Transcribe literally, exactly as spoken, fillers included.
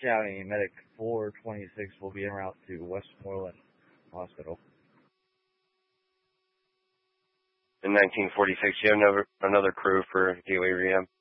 County Medic four twenty-six will be en route to Westmoreland Hospital. In nineteen forty-six, you have another, another crew for Gateway Rehab?